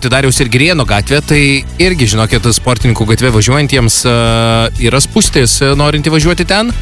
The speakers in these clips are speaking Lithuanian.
važiuoti Dariaus ir Girėno gatvę, tai irgi, žinokit, sportininkų gatvė važiuojantiems yra spūstis, norinti važiuoti ten.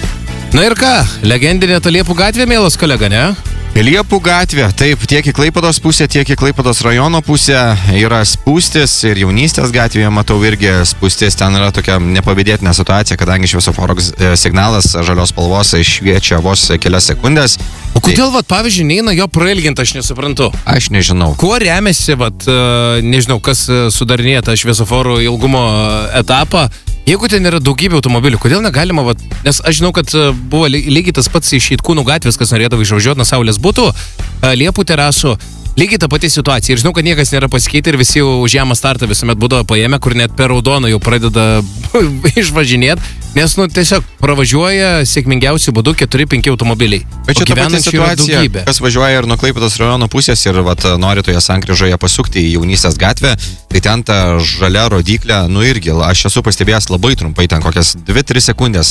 Na ir ką, legendinė ta Liepų gatvė, mielas kolega, ne? Liepų gatvė, taip, tiek į Klaipėdos pusę, tiek į Klaipėdos rajono pusę yra spūstis ir jaunystės gatvėje matau irgi spūstis, ten yra tokia nepavydėtina situacija, kadangi šviesoforo signalas žalios spalvos šviečia vos kelias sekundės. O kodėl, pavyzdžiui, neina jo prailginti, aš nesuprantu. Aš nežinau. Kuo remiasi, nežinau, kas sudarinėja tą šviesoforo ilgumo etapą, jeigu ten yra daugybė automobilių, kodėl negalima, nes aš žinau, kad buvo lygiai tas pats iš Itkūnų gatvės, kas norėdavo išvažiuoti nuo Saulės būtų, Liepų terasų, lygiai ta pati situacija. Ir žinau, kad niekas nėra pasikeitę ir visi jau žemą startą visuomet būdavo paėmę, kur net per raudoną jau pradeda išvažinėti, nes, tiesiog pravažiuoja sėkmingiausių būdų 4-5 automobiliai. Bet čia ta pati situacija, kas važiuoja ir nuo Klaipėdos rajono pusės ir nori toje sankryžoje pasukti į jaunystės gatvę, tai ten ta žalia rodiklė, irgi, aš esu pastebėjęs labai trumpai, ten kokias 2-3 sekundės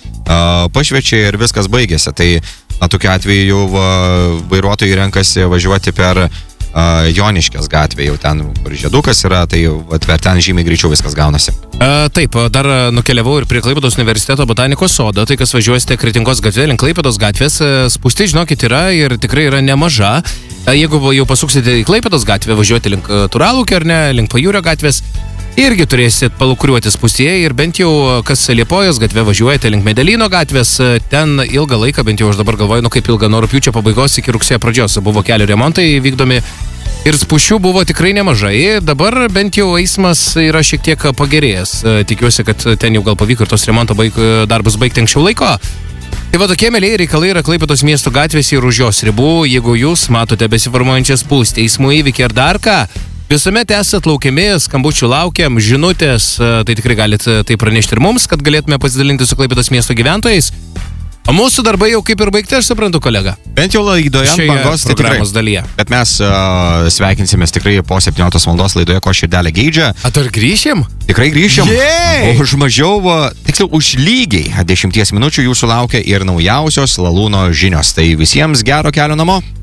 pašviečia ir viskas baigėsi. Tai tokiu atveju jau vairuotojai renkasi važiuoti per Joniškės gatvė, jau ten, kur žiedukas yra, tai per ten žymiai greičiau viskas gaunasi. Taip, dar nukeliavau ir prie Klaipėdos universiteto botanikos sodo, tai kas važiuosite Kretingos gatvė, link Klaipėdos gatvės, spūsti, žinokit, yra ir tikrai yra nemaža. Jeigu jau pasuksite į Klaipėdos gatvę, važiuoti link Turalūkio ar ne, link Pajūrio gatvės, irgi turėsit palukuriuoti spūstyje ir bent jau, kas Liepojos gatvė važiuojate link Medelyno gatvės, ten ilgą laiką, bent jau aš dabar galvoju, kaip ilgą, nuo rugpjūčio pabaigos iki rugsėjo pradžios buvo kelių remontai vykdomi ir spūsčių buvo tikrai nemažai. Dabar bent jau eismas yra šiek tiek pagerėjęs. Tikiuosi, kad ten jau gal pavyko ir tos remonto darbus baigti anksčiau laiko. Tai tokie mėliai reikalai yra Klaipėdos miesto gatvės ir už jos ribų. Jeigu jūs matote besiformuojančią spūstį, eismo įvykį ar dar ką, visuomet esat laukiami, skambučių laukiam, žinutės, tai tikrai galite tai pranešti ir mums, kad galėtume pasidalinti su Klaipėdos miesto gyventojais. O mūsų darbai jau kaip ir baigti, aš suprantu, kolega. Bent jau laidoje ant bangos, tai tikrai. Dalyje. Bet mes sveikinsimės tikrai po 17 valandos laidoje, ko širdelė geidžia. Ar grįšim? Tikrai grįšim. Yeah! Už mažiau, tiksliau, už lygiai 10 minučių jūsų laukia ir naujausios Lalūno žinios. Tai visiems gero kelio namo.